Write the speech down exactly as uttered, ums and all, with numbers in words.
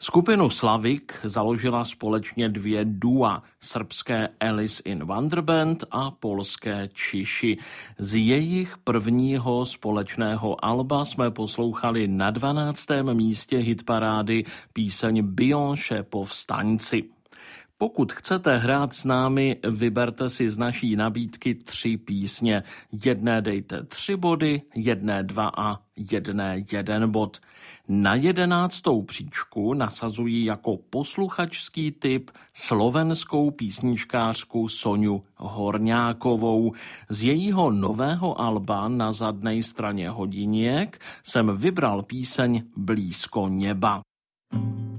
Skupinu Slavik založila společně dvě dua, srbské Alice in Wonderband a polské Čiši. Z jejich prvního společného alba jsme poslouchali na dvanáctém místě hitparády píseň Bionše Povstaňci. Pokud chcete hrát s námi, vyberte si z naší nabídky tři písně. Jedné dejte tři body, jedné dva a jedné jeden bod. Na jedenáctou příčku nasazují jako posluchačský tip slovenskou písničkářku Soňu Horňákovou. Z jejího nového alba Na zadnej straně hodiněk jsem vybral píseň Blízko neba.